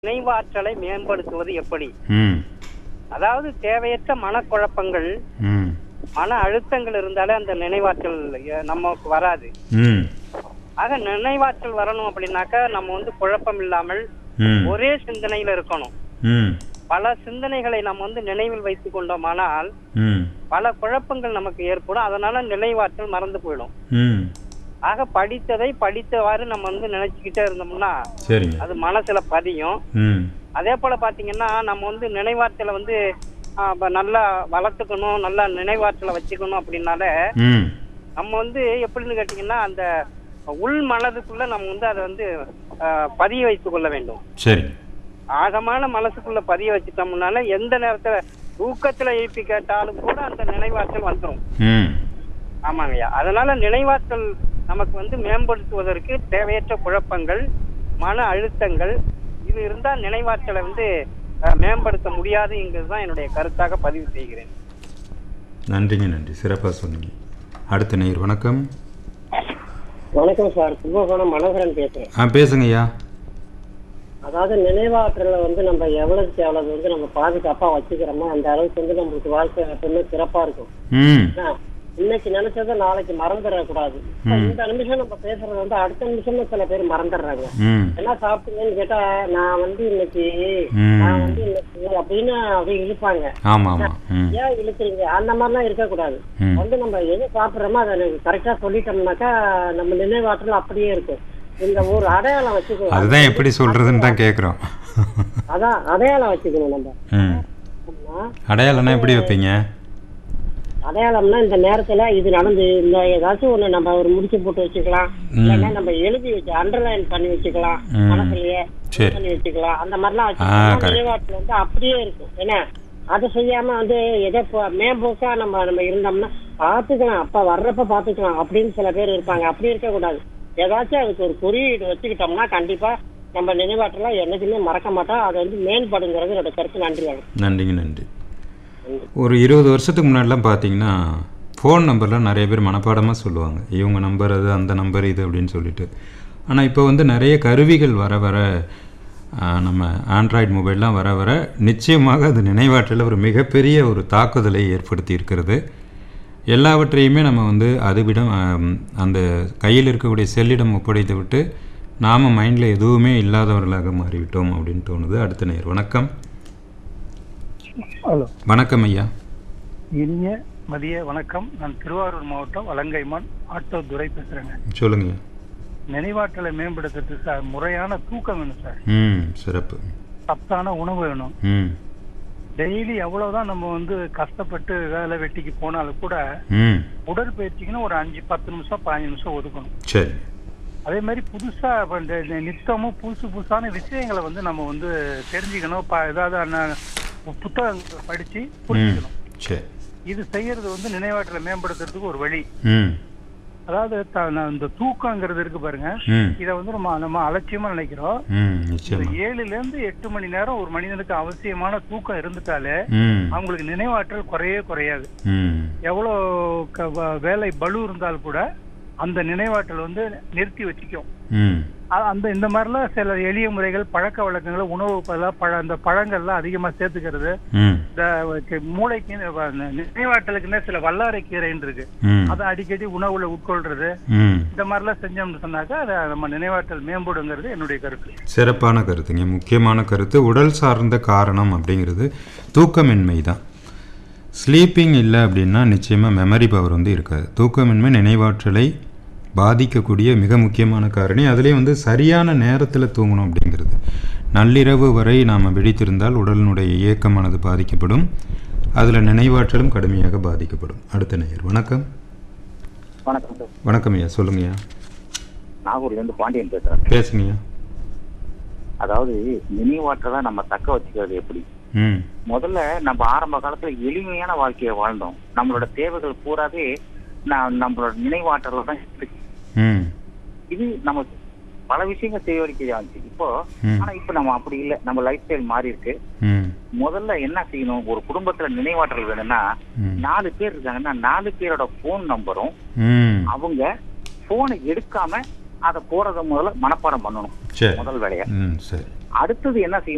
நினைவாற்றலை மேம்படுத்துவது எப்படி? ம் அதாவது தேவையற்ற மனக்குழப்பங்கள், ம் மன அழுத்தங்கள் இருந்தாலே அந்த நினைவாற்றல் நமக்கு வராது. ம் ஆக நினைவாற்றல் வரணும் அப்படின்னாக்கா நம்ம குழப்பம் இல்லாமல் ம் ஒரே சிந்தனையில இருக்கணும். ம் பல சிந்தனைகளை நம்ம நினைவில் வைத்துக் கொண்டோமானால் ம் பல குழப்பங்கள் நமக்கு ஏற்படும். அதனால நினைவாற்றல் மறந்து போயிடும். ம் ஆக படித்ததை படித்தவாறு நம்ம நினைச்சுக்கிட்டே இருந்தோம்னா சரிங்க. அது மனசுல பதியும். ம் அதே போல பாத்தீங்கன்னா நம்ம நினைவாற்றலை நல்லா வளர்த்துக்கணும், நல்லா நினைவாற்றலை வச்சுக்கணும் அப்படின்னால ம் நம்ம எப்படின்னு கேட்டீங்கன்னா அந்த உள் மனதுக்குள்ள நம்ம அதை பதிய வைத்துக் கொள்ள வேண்டும். சரி. ஆழமான மனசுக்குள்ள பதிய வச்சுட்டோம்னால எந்த நேரத்துல தூக்கத்துல எழுப்பி கேட்டாலும் கூட அந்த நினைவாற்றல் வந்துடும். ம் ஆமாங்கய்யா. அதனால நினைவாற்றல் நமக்கு மேம்படுத்துவதற்கு தேவையற்ற குழப்பங்கள், மன அழுத்தங்கள் இது இருந்தா நினைவாற்றலை மேம்படுத்த முடியாதுங்கிறதுதான் என்னுடைய கருத்தாக பதிவு செய்கிறேன். நன்றிங்க, நன்றி. சிறப்பாக சொன்னீங்க. அடுத்த நேயர் வணக்கம். வணக்கம் சார், கும்பகோணம் மனோகரன் பேசுறேன். பேசுங்க ஐயா. அதாவது நினைவாற்றல நம்ம எவ்வளவுக்கு எவ்வளவு நம்ம பாதுகாப்பா வச்சுக்கிறோமோ அந்த அளவுக்கு நம்மளுக்கு வாழ்க்கை எப்பவுமே சிறப்பா இருக்கும். ம் இன்னைக்கு நினைச்சதை நாளைக்கு மறந்துடக்கூடாது. இந்த நிமிஷம் நம்ம பேசுறது அடுத்த நிமிஷம் சில பேர் மறந்துடுறாங்க. என்ன சாப்பிட்டீங்கன்னு கேட்டா நான் இன்னைக்கு அப்படின்னு அப்படி இழுப்பாங்க. ஏன் இழுக்கிறீங்க? அந்த மாதிரிலாம் இருக்கக்கூடாது. நம்ம எது சாப்பிடுறோமோ அதை கரெக்டா சொல்லிட்டோம்னாக்கா நம்ம நினைவாற்றல் அப்படியே இருக்கும். இந்த ஒரு அடையாளம் வச்சுக்கணும். அதுதான் எப்படி சொல்றதுன்னு தான் கேக்குறோம். அதான் அடையாளம் வச்சுக்கணும். நம்ம அடையாளம்னா எப்படி வைப்பீங்க? அடையாளம்னா இந்த நேரத்துல இது நடந்து இந்த ஏதாச்சும் ஒண்ணு நம்ம ஒரு முடிச்சு போட்டு வச்சுக்கலாம், இல்லைன்னா நம்ம எழுதி வச்சு அண்டர்லைன் பண்ணி வச்சுக்கலாம், மனசுலயே பண்ணி வச்சுக்கலாம். அந்த மாதிரிலாம் வச்சுக்கலாம். நினைவாற்றல் அப்படியே இருக்கும். ஏன்னா அதை செய்யாம எதோ மேம்போக்கா நம்ம இருந்தோம்னா பாத்துக்கலாம், அப்ப வர்றப்ப பாத்துக்கலாம் அப்படின்னு சில பேர் இருப்பாங்க. அப்படி இருக்க கூடாது. ஏதாச்சும் அதுக்கு ஒரு குறியீடு வச்சுக்கிட்டோம்னா கண்டிப்பா நம்ம நினைவாற்றலாம் என்னைக்குமே மறக்க மாட்டோம். அது மேம்படுங்கிறது என்னோட கருத்து. நன்றி. நன்றிங்க, நன்றி. ஒரு 20 வருஷத்துக்கு முன்னாடிலாம் பார்த்தீங்கன்னா ஃபோன் நம்பர்லாம் நிறைய பேர் மனப்பாடமாக சொல்லுவாங்க. இவங்க நம்பர் அது, அந்த நம்பர் இது அப்படின்னு சொல்லிட்டு. ஆனால் இப்போ நிறைய கருவிகள் வர வர நம்ம ஆண்ட்ராய்டு மொபைல்லாம் வர வர நிச்சயமாக அது நினைவாற்றலில் ஒரு மிகப்பெரிய ஒரு தாக்குதலை ஏற்படுத்தி இருக்கிறது. எல்லாவற்றையுமே நம்ம அதுவிடம் அந்த கையில் இருக்கக்கூடிய செல்லிடம் ஒப்படைத்து விட்டு நாம் மைண்டில் எதுவுமே இல்லாதவர்களாக மாறிவிட்டோம் அப்படின்னு தோணுது. அடுத்த நேயர் வணக்கம். ஹலோ, வணக்கம் ஐயா. இனிய மதிய வணக்கம். நான் திருவாரூர் மாவட்டம் வலங்கைமான் ஆட்டோ துரை பேசுறேங்க. சொல்லுங்க. நினைவாற்றலை மேம்படுத்துறதுக்கு முறையான தூக்கம் வேணும் சார். சிறப்பு. சத்தான உணவு வேணும். டெய்லி எவ்வளவுதான் நம்ம கஷ்டப்பட்டு வேலை வெட்டிக்கு போனாலும் கூட உடற்பயிற்சிக்குன்னு ஒரு 5-10 நிமிஷம் 15 நிமிஷம் ஒதுக்கணும். சரி. அதே மாதிரி புதுசா நித்தமும் புதுசான விஷயங்களை நம்ம தெரிஞ்சுக்கணும். ஏதாவது புத்தகங்களை படிச்சு புரிஞ்சுக்கணும். இது செய்யறது நினைவாற்றலை மேம்படுத்துறதுக்கு ஒரு வழி. அதாவது இந்த தூக்கங்கிறது இருக்கு பாருங்க, இத நம்ம அலட்சியமா நினைக்கிறோம். 7-8 மணி நேரம் ஒரு மனிதனுக்கு அவசியமான தூக்கம் இருந்துட்டாலே அவங்களுக்கு நினைவாற்றல் குறையாது. எவ்வளவு வேலை பளு இருந்தாலும் கூட அந்த நினைவாற்றல் நிறுத்தி வச்சுக்கும். இந்த மாதிரிலாம் சில எளிய முறைகள், பழக்க வழக்கங்களை, உணவு அந்த பழங்கள்லாம் அதிகமா சேர்த்துக்கிறது, இந்த மூளைக்கு நினைவாற்றலுக்குன்னு சில வல்லாரை கீரைன்னு இருக்கு, அதை அடிக்கடி உணவுல உட்கொள்றது, இந்த மாதிரிலாம் செஞ்சோம்னு சொன்னாக்கா அதை நம்ம நினைவாற்றல் மேம்படுங்கிறது என்னுடைய கருத்து. சிறப்பான கருத்துங்க. முக்கியமான கருத்து. உடல் சார்ந்த காரணம் அப்படிங்கிறது தூக்கமின்மை தான். ஸ்லீப்பிங் இல்லை அப்படின்னா நிச்சயமாக மெமரி பவர் இருக்காது. தூக்கமின்மை நினைவாற்றலை பாதிக்கக்கூடிய மிக முக்கியமான காரணி. அதுலேயும் சரியான நேரத்தில் தூங்கணும் அப்படிங்கிறது. நள்ளிரவு வரை நாம் விழித்திருந்தால் உடலினுடைய இயக்கமானது பாதிக்கப்படும். அதில் நினைவாற்றலும் கடுமையாக பாதிக்கப்படும். அடுத்த நேயர் வணக்கம். வணக்கம் சார். வணக்கம் ஐயா. சொல்லுங்கய்யா. நாகூர்லேருந்து பாண்டியன் பேசுகிறேன். பேசுங்கய்யா. அதாவது நினைவாற்றலை நம்ம தக்க வச்சுக்கிறது எப்படி? முதல்ல நம்ம ஆரம்ப காலத்துல எளிமையான வாழ்க்கையை வாழ்ந்தோம். நம்மளோட தேவைகள் பூராவே நம்மளோட நினைவாற்றல தான் இருக்கு. இது நம்ம பல விஷயங்கள் செய்வடிக்கையா இருந்துச்சு இப்போ. ஆனா இப்ப நம்ம அப்படி இல்லை. நம்ம லைஃப் ஸ்டைல் மாறி இருக்கு. முதல்ல என்ன செய்யணும்? ஒரு குடும்பத்துல நினைவாற்றல் வேணும்னா 4 பேர் இருக்காங்கன்னா 4 பேரோட போன் நம்பரும் அவங்க போனை எடுக்காம அதை போறத முதல்ல மனப்பாடம் பண்ணணும். முதல் வேலையா. அடுத்தது என்ன செய்யணும்?